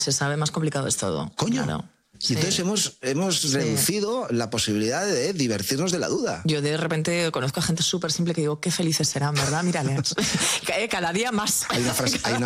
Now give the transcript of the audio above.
se sabe, más complicado es todo. Coño. Claro. Y Sí. entonces hemos reducido la posibilidad de divertirnos de la duda. Yo de repente conozco a gente súper simple que digo, qué felices serán, ¿verdad? Mírales. Cada día más. Hay una